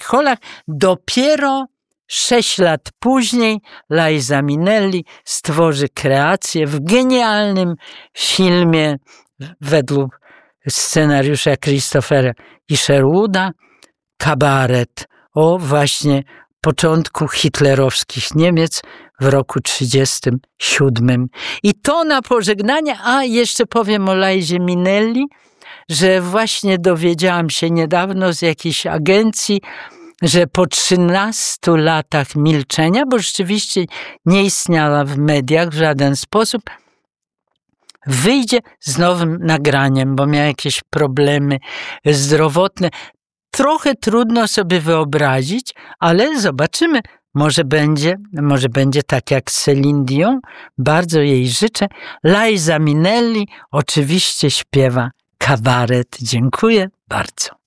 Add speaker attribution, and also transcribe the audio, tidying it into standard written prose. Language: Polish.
Speaker 1: Holach. Dopiero 6 lat później Liza Minnelli stworzy kreację w genialnym filmie według scenariusza Christophera Isherwooda Kabaret o właśnie początku hitlerowskich Niemiec w roku 1937. I to na pożegnanie, a jeszcze powiem o Lizie Minnelli, że właśnie dowiedziałam się niedawno z jakiejś agencji, że po 13 latach milczenia, bo rzeczywiście nie istniała w mediach w żaden sposób, wyjdzie z nowym nagraniem, bo miała jakieś problemy zdrowotne. Trochę trudno sobie wyobrazić, ale zobaczymy. Może będzie tak jak Celine Dion. Bardzo jej życzę. Liza Minnelli oczywiście śpiewa Kabaret. Dziękuję bardzo.